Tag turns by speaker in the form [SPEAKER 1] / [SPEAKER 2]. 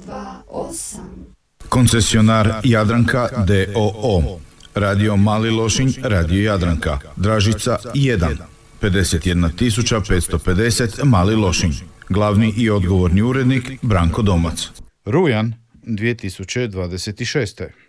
[SPEAKER 1] Koncesionar Jadranka d.o.o. Radio Mali Lošinj, Radio Jadranka, Dražica 1, 51 550 Mali Lošinj. Glavni i odgovorni urednik Branko Domac. Rujan 2026.